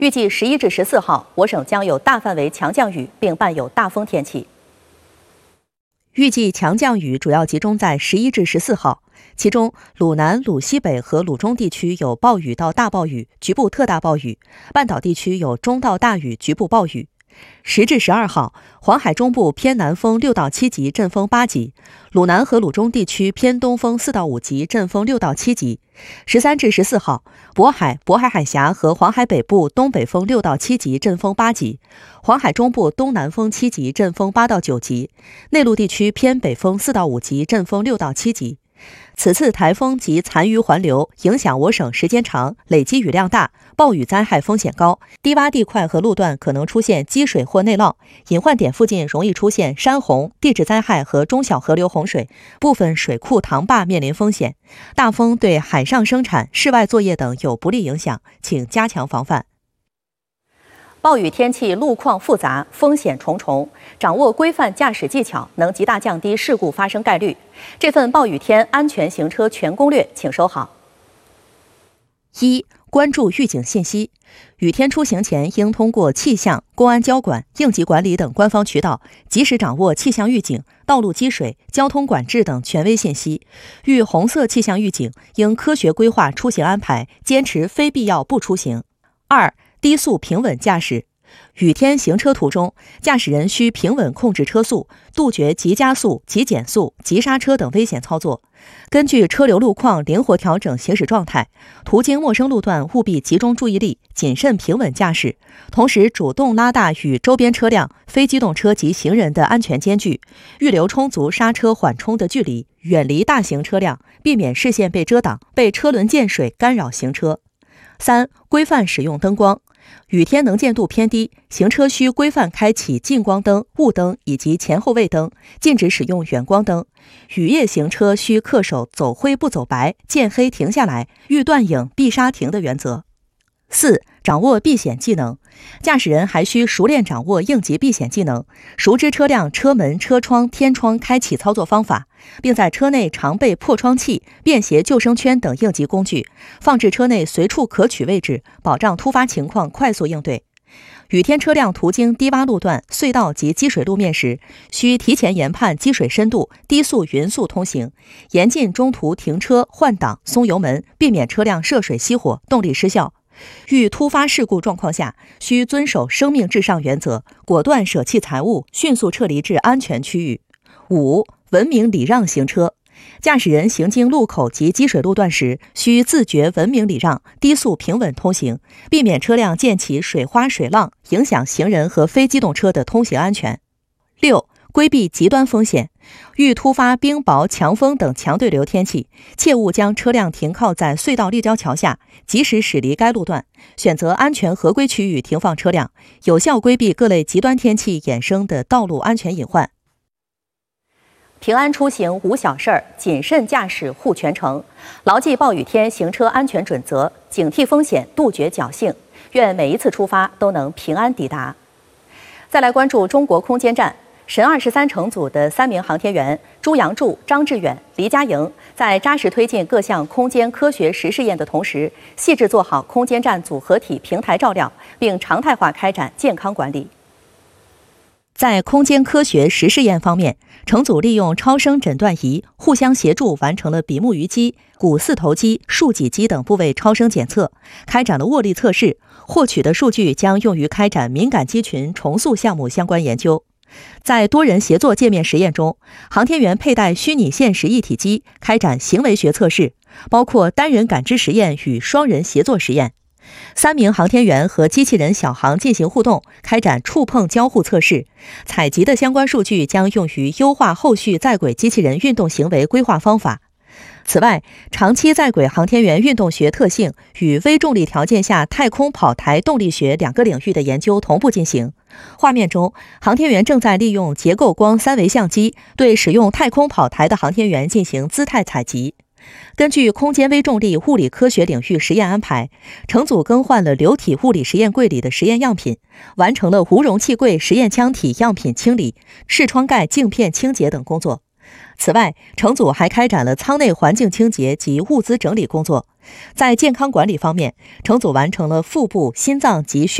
预计11至14号，我省将有大范围强降雨，并伴有大风天气。预计强降雨主要集中在11至14号，其中鲁南、鲁西北和鲁中地区有暴雨到大暴雨，局部特大暴雨；半岛地区有中到大雨，局部暴雨。10至12号，黄海中部偏南风6到7级，阵风8级；鲁南和鲁中地区偏东风4到5级，阵风6到7级。13至14号，渤海、渤海海峡和黄海北部东北风6到7级，阵风8级；黄海中部东南风7级，阵风8到9级；内陆地区偏北风4到5级，阵风6到7级。此次台风及残余环流影响我省时间长，累积雨量大，暴雨灾害风险高，低洼地块和路段可能出现积水或内涝，隐患点附近容易出现山洪、地质灾害和中小河流洪水，部分水库塘坝面临风险。大风对海上生产、室外作业等有不利影响，请加强防范。暴雨天气路况复杂，风险重重，掌握规范驾驶技巧能极大降低事故发生概率。这份暴雨天安全行车全攻略，请收好。1、关注预警信息。雨天出行前应通过气象、公安交管、应急管理等官方渠道，及时掌握气象预警、道路积水、交通管制等权威信息。遇红色气象预警，应科学规划出行安排，坚持非必要不出行。2、低速平稳驾驶。雨天行车途中，驾驶人需平稳控制车速，杜绝急加速、急减速、急刹车等危险操作。根据车流路况灵活调整行驶状态，途经陌生路段务必集中注意力，谨慎平稳驾驶，同时主动拉大与周边车辆、非机动车及行人的安全间距，预留充足刹车缓冲的距离，远离大型车辆，避免视线被遮挡、被车轮溅水干扰行车。3、规范使用灯光。雨天能见度偏低，行车需规范开启近光灯、雾灯以及前后卫灯，禁止使用远光灯。雨夜行车需恪守走灰不走白、见黑停下来、遇断影必刹停的原则。4、掌握避险技能。驾驶人还需熟练掌握应急避险技能，熟知车辆车门、车窗、天窗开启操作方法，并在车内常备破窗器、便携救生圈等应急工具，放置车内随处可取位置，保障突发情况快速应对。雨天车辆途经低洼路段、隧道及积水路面时，需提前研判积水深度，低速匀速通行，严禁中途停车、换挡、松油门，避免车辆涉水熄火、动力失效。遇突发事故状况下，需遵守生命至上原则，果断舍弃财物，迅速撤离至安全区域。5、文明礼让行车。驾驶人行经路口及积水路段时，需自觉文明礼让，低速平稳通行，避免车辆溅起水花水浪，影响行人和非机动车的通行安全。6、规避极端风险。遇突发冰雹、强风等强对流天气，切勿将车辆停靠在隧道立交桥下，及时驶离该路段，选择安全合规区域停放车辆，有效规避各类极端天气衍生的道路安全隐患。平安出行无小事儿，谨慎驾驶护全程，牢记暴雨天行车安全准则，警惕风险，杜绝侥幸。愿每一次出发都能平安抵达。再来关注中国空间站。神23乘组的3名航天员朱杨柱、张志远、黎佳莹，在扎实推进各项空间科学实试验的同时，细致做好空间站组合体平台照料，并常态化开展健康管理。在空间科学实试验方面，乘组利用超声诊断仪互相协助，完成了比目鱼肌、股四头肌、竖脊肌等部位超声检测，开展了握力测试，获取的数据将用于开展敏感肌群重塑项目相关研究。在多人协作界面实验中，航天员佩戴虚拟现实一体机开展行为学测试，包括单人感知实验与双人协作实验。3名航天员和机器人小航进行互动，开展触碰交互测试。采集的相关数据将用于优化后续在轨机器人运动行为规划方法。此外，长期在轨航天员运动学特性与微重力条件下太空跑台动力学2个领域的研究同步进行。画面中，航天员正在利用结构光3维相机对使用太空跑台的航天员进行姿态采集。根据空间微重力物理科学领域实验安排，乘组更换了流体物理实验柜里的实验样品，完成了无容器柜实验腔体样品清理、视窗盖镜片清洁等工作。此外，乘组还开展了舱内环境清洁及物资整理工作， 在健康管理方面，成组完成了腹部、心脏及血